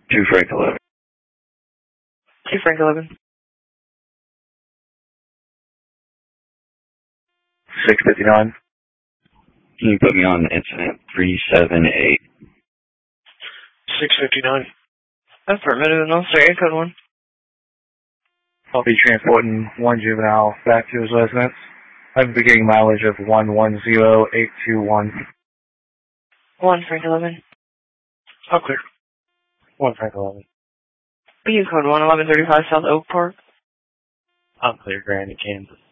2 Frank 11. 2 Frank 11. 659. Can you put me on incident 378? 659. Affirmative, and Officer A code 1. I'll be transporting one juvenile back to his residence. I'm beginning mileage of 110821. 1 Frank 11. All clear. 1 Frank 11. BU code 1, 1135 South Oak Park. I'm clear, Granite, Kansas.